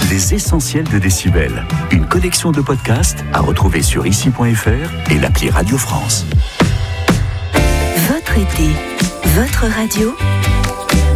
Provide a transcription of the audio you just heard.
Les essentiels de Décibel. Une collection de podcasts à retrouver sur ici.fr et l'appli Radio France. Votre été, votre radio.